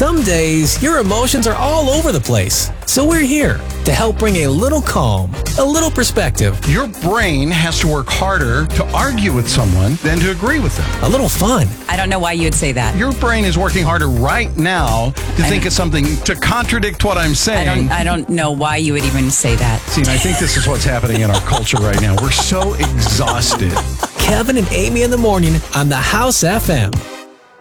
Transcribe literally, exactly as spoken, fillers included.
Some days, your emotions are all over the place. So we're here to help bring a little calm, a little perspective, Your brain has to work harder to argue with someone than to agree with them. a little fun. I don't know why you would say that. Your brain is working harder right now to think of something to contradict what I'm I saying. don't I don't know why you would even say that. See, and I think this is what's happening in our culture right now. We're so exhausted. Kevin and Amy in the morning on the House F M.